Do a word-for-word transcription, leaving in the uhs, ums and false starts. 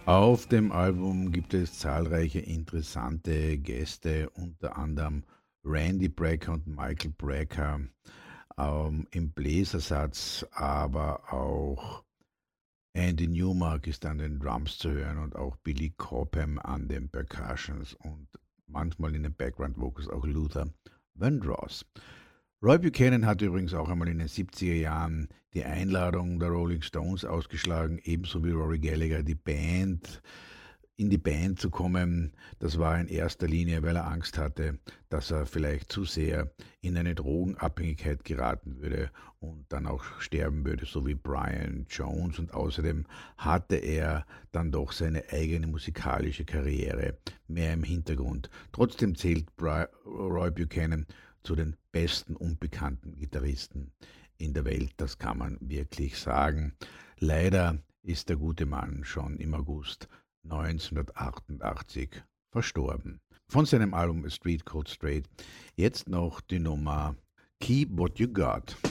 Auf dem Album gibt es zahlreiche interessante Gäste, unter anderem Randy Brecker und Michael Brecker ähm, im Bläsersatz, aber auch Andy Newmark ist an den Drums zu hören und auch Billy Cobham an den Percussions und manchmal in den Background Vocals auch Luther Vandross. Roy Buchanan hat übrigens auch einmal in den siebziger Jahren die Einladung der Rolling Stones ausgeschlagen, ebenso wie Rory Gallagher, die Band, in die Band zu kommen. Das war in erster Linie, weil er Angst hatte, dass er vielleicht zu sehr in eine Drogenabhängigkeit geraten würde und dann auch sterben würde, so wie Brian Jones. Und außerdem hatte er dann doch seine eigene musikalische Karriere mehr im Hintergrund. Trotzdem zählt Bri- Roy Buchanan zu den besten unbekannten Gitarristen in der Welt, das kann man wirklich sagen. Leider ist der gute Mann schon im August neunzehnhundertachtundachtzig verstorben. Von seinem Album A Street Code Straight jetzt noch die Nummer Keep What You Got.